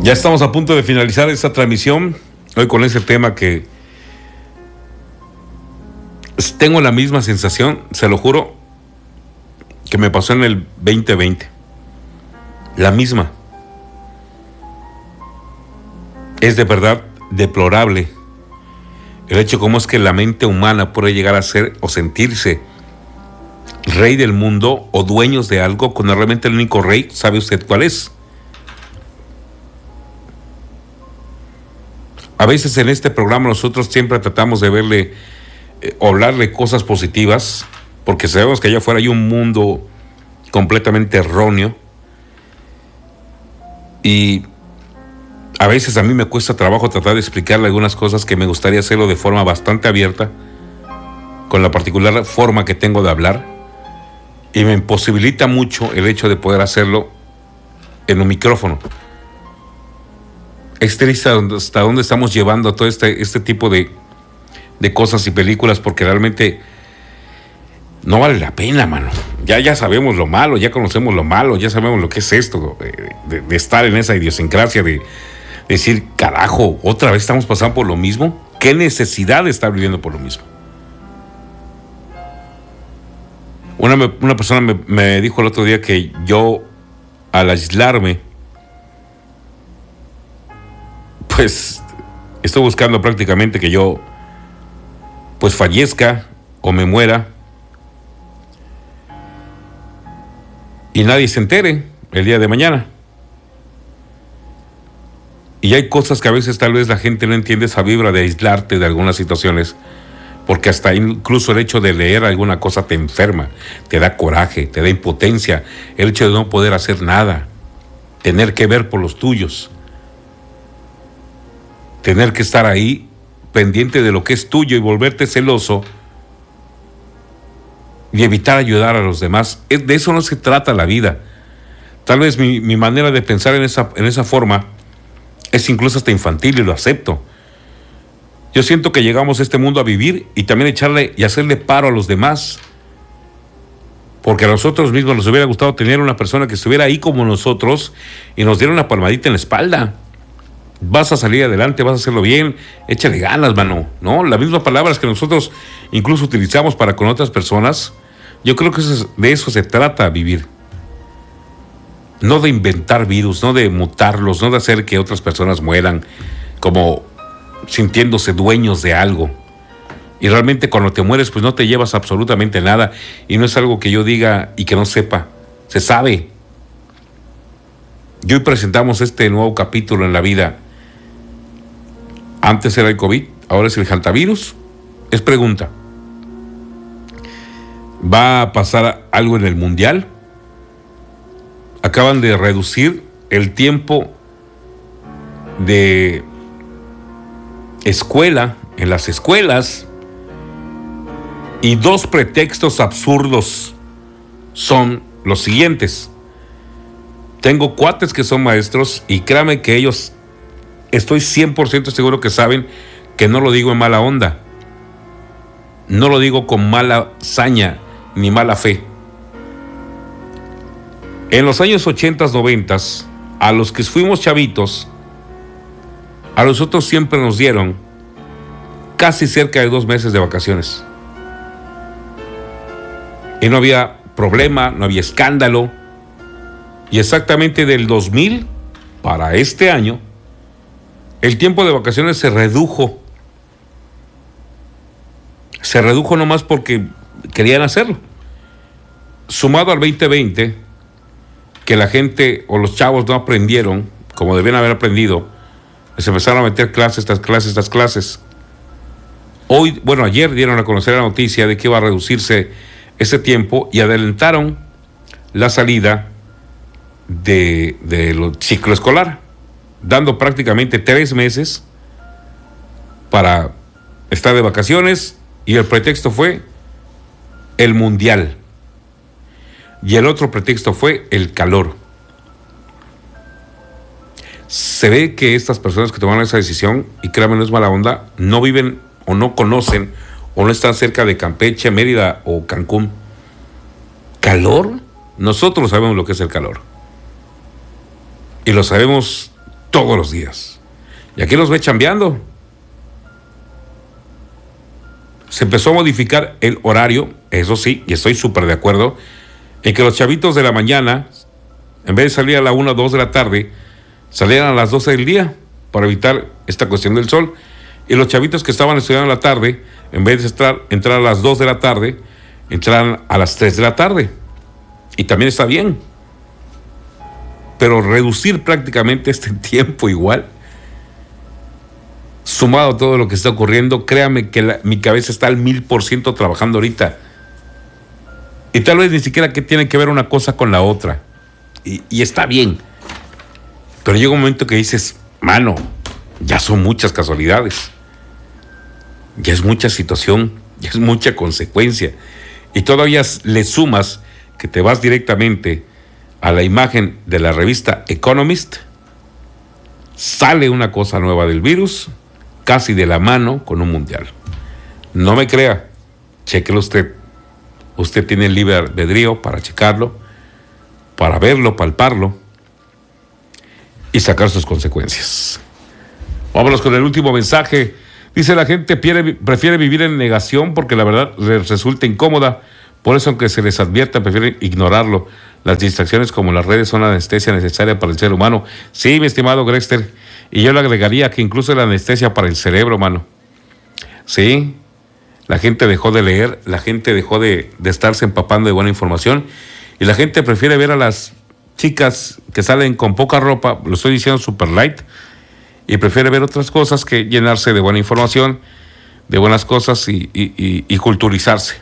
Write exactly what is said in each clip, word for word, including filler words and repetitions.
Ya estamos a punto de finalizar esta transmisión, hoy con ese tema que tengo la misma sensación, se lo juro, que me pasó en el veinte veinte. La misma. Es de verdad deplorable el hecho cómo es que la mente humana puede llegar a ser o sentirse rey del mundo o dueños de algo cuando realmente el único rey, ¿sabe usted cuál es? A veces en este programa nosotros siempre tratamos de verle, eh, hablarle cosas positivas, porque sabemos que allá afuera hay un mundo completamente erróneo. Y a veces a mí me cuesta trabajo tratar de explicarle algunas cosas que me gustaría hacerlo de forma bastante abierta, con la particular forma que tengo de hablar, y me imposibilita mucho el hecho de poder hacerlo en un micrófono. Es triste hasta dónde estamos llevando todo este, este tipo de, de cosas y películas, porque realmente no vale la pena, mano. Ya, ya sabemos lo malo, ya conocemos lo malo, ya sabemos lo que es esto, de, de, de estar en esa idiosincrasia, de, de decir, carajo, otra vez estamos pasando por lo mismo. ¿Qué necesidad de estar viviendo por lo mismo? Una, una persona me, me dijo el otro día que yo, al aislarme, pues estoy buscando prácticamente que yo pues fallezca o me muera y nadie se entere el día de mañana. Y hay cosas que a veces tal vez la gente no entiende, esa vibra de aislarte de algunas situaciones, porque hasta incluso el hecho de leer alguna cosa te enferma, te da coraje, te da impotencia, el hecho de no poder hacer nada, tener que ver por los tuyos, tener que estar ahí pendiente de lo que es tuyo y volverte celoso y evitar ayudar a los demás. De eso no se trata la vida. Tal vez mi, mi manera de pensar en esa, en esa forma es incluso hasta infantil, y lo acepto. Yo siento que llegamos a este mundo a vivir y también echarle y hacerle paro a los demás, porque a nosotros mismos nos hubiera gustado tener una persona que estuviera ahí como nosotros y nos diera una palmadita en la espalda. Vas a salir adelante, vas a hacerlo bien, échale ganas, mano, ¿no? Las mismas palabras que nosotros incluso utilizamos para con otras personas, yo creo que eso es, de eso se trata vivir. No de inventar virus, no de mutarlos, no de hacer que otras personas mueran como sintiéndose dueños de algo. Y realmente cuando te mueres, pues no te llevas absolutamente nada, y no es algo que yo diga y que no sepa, se sabe. Y hoy presentamos este nuevo capítulo en la vida. Antes era el COVID, ahora es el hantavirus. Es pregunta: ¿va a pasar algo en el mundial? Acaban de reducir el tiempo de escuela en las escuelas, y dos pretextos absurdos son los siguientes. Tengo cuates que son maestros y créame que ellos, estoy cien por ciento seguro que saben que no lo digo en mala onda. No lo digo con mala saña ni mala fe. En los años ochentas, noventas, a los que fuimos chavitos, a nosotros siempre nos dieron casi cerca de dos meses de vacaciones. Y no había problema, no había escándalo. Y exactamente del dos mil para este año, el tiempo de vacaciones se redujo. Se redujo nomás porque querían hacerlo. Sumado al veinte veinte, que la gente o los chavos no aprendieron como debían haber aprendido, se empezaron a meter clases, estas clases, estas clases. Hoy, bueno, ayer dieron a conocer la noticia de que iba a reducirse ese tiempo y adelantaron la salida de, de lo ciclo escolar, dando prácticamente tres meses para estar de vacaciones, y el pretexto fue el mundial y el otro pretexto fue el calor. Se ve que estas personas que tomaron esa decisión, y créanme, no es mala onda, no viven o no conocen o no están cerca de Campeche, Mérida o Cancún. ¿Calor? Nosotros sabemos lo que es el calor. Y lo sabemos todos los días. Y aquí los ve chambeando. Se empezó a modificar el horario, eso sí, y estoy súper de acuerdo, en que los chavitos de la mañana, en vez de salir a la una o dos de la tarde, salieran a las doce del día para evitar esta cuestión del sol. Y los chavitos que estaban estudiando en la tarde, en vez de estar, entrar a las dos de la tarde, entraran a las tres de la tarde. Y también está bien. Pero reducir prácticamente este tiempo igual, sumado a todo lo que está ocurriendo, créame que la, mi cabeza está al mil por ciento trabajando ahorita. Y tal vez ni siquiera que tiene que ver una cosa con la otra. Y, y está bien. Pero llega un momento que dices, mano, ya son muchas casualidades. Ya es mucha situación, ya es mucha consecuencia. Y todavía le sumas que te vas directamente a la imagen de la revista Economist, sale una cosa nueva del virus, casi de la mano con un mundial. No me crea, chéquelo usted. Usted tiene el libre albedrío para checarlo, para verlo, palparlo y sacar sus consecuencias. Vámonos con el último mensaje. Dice: la gente prefiere vivir en negación porque la verdad les resulta incómoda. Por eso, aunque se les advierta, prefieren ignorarlo. Las distracciones como las redes son la anestesia necesaria para el ser humano. Sí, mi estimado Grexter. Y yo le agregaría que incluso la anestesia para el cerebro, mano. Sí, la gente dejó de leer, la gente dejó de, de estarse empapando de buena información. Y la gente prefiere ver a las chicas que salen con poca ropa, lo estoy diciendo super light, y prefiere ver otras cosas que llenarse de buena información, de buenas cosas y, y, y, y culturizarse.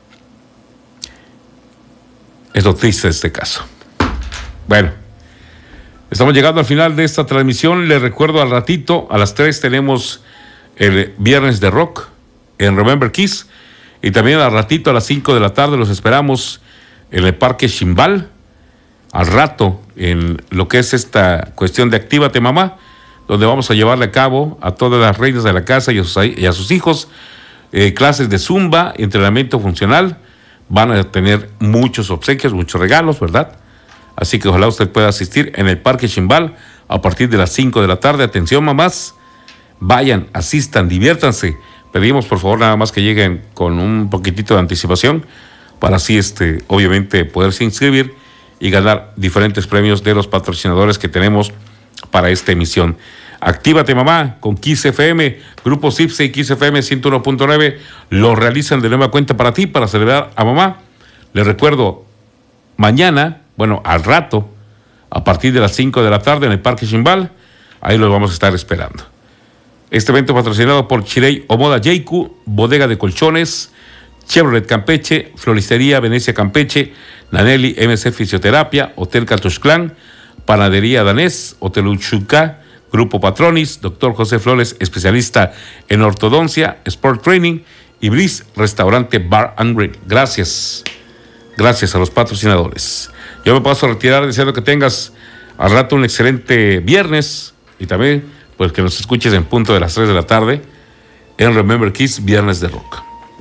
Es lo triste de este caso. Bueno, estamos llegando al final de esta transmisión. Les recuerdo, al ratito, a las tres tenemos el Viernes de Rock en Remember Kiss. Y también al ratito, a las cinco de la tarde, los esperamos en el Parque Chimbal. Al rato, en lo que es esta cuestión de Actívate Mamá, donde vamos a llevarle a cabo a todas las reinas de la casa y a sus, y a sus hijos eh, clases de zumba, entrenamiento funcional. Van a tener muchos obsequios, muchos regalos, ¿verdad? Así que ojalá usted pueda asistir en el Parque Chimbal a partir de las cinco de la tarde. Atención, mamás, vayan, asistan, diviértanse. Pedimos, por favor, nada más que lleguen con un poquitito de anticipación para así, este, obviamente, poderse inscribir y ganar diferentes premios de los patrocinadores que tenemos para esta emisión. Actívate Mamá con Kiss F M, Grupo Cipse y Kiss F M ciento uno punto nueve lo realizan de nueva cuenta para ti, para celebrar a mamá. Les recuerdo, mañana, bueno, al rato, a partir de las cinco de la tarde en el Parque Chimbal, ahí los vamos a estar esperando. Este evento patrocinado por Chirey Omoda Yeiku, Bodega de Colchones, Chevrolet Campeche, Floristería Venecia Campeche, Nanelli M C Fisioterapia, Hotel Catoxclán, Panadería Danés, Hotel Uchuca, Grupo Patronis, Doctor José Flores, especialista en ortodoncia, Sport Training, y Briz, Restaurante Bar and Grill. Gracias. Gracias a los patrocinadores. Yo me paso a retirar deseando que tengas al rato un excelente viernes y también pues que nos escuches en punto de las tres de la tarde en Remember Kiss, Viernes de Rock.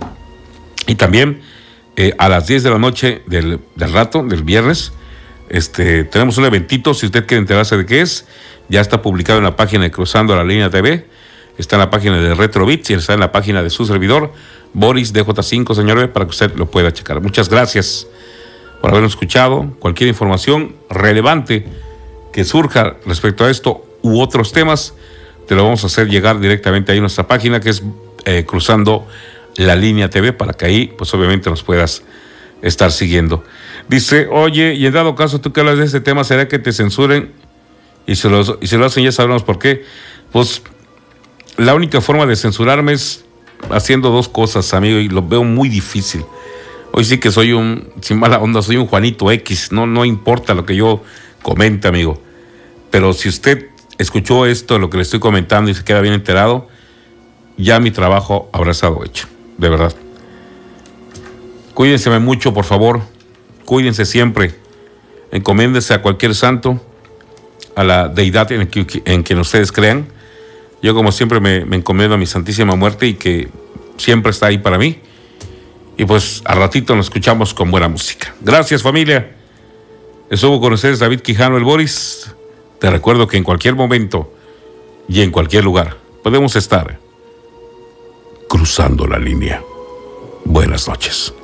Y también eh, a las diez de la noche del, del rato, del viernes, este, tenemos un eventito. Si usted quiere enterarse de qué es, ya está publicado en la página de Cruzando la Línea T V, está en la página de Retro Beats y está en la página de su servidor, Boris D J cinco, señores, para que usted lo pueda checar. Muchas gracias por habernos escuchado. Cualquier información relevante que surja respecto a esto u otros temas, te lo vamos a hacer llegar directamente ahí en nuestra página, que es eh, Cruzando la Línea T V, para que ahí, pues obviamente nos puedas estar siguiendo. Dice: oye, y en dado caso tú que hablas de este tema, ¿será que te censuren? Y si, lo, y si lo hacen, ya sabremos por qué. Pues la única forma de censurarme es haciendo dos cosas, amigo, y lo veo muy difícil. Hoy sí que soy un, sin mala onda, soy un Juanito X, no, no importa lo que yo comente, amigo. Pero si usted escuchó esto, lo que le estoy comentando, y se queda bien enterado, ya mi trabajo habrá estado hecho, de verdad. Cuídense mucho, por favor, cuídense siempre, encomiéndese a cualquier santo, a la deidad en, que, en quien ustedes crean. Yo, como siempre, me, me encomiendo a mi Santísima Muerte y que siempre está ahí para mí. Y pues al ratito nos escuchamos con buena música. Gracias, familia. Estuvo con ustedes David Quijano, el Boris. Te recuerdo que en cualquier momento y en cualquier lugar podemos estar cruzando la línea. Buenas noches.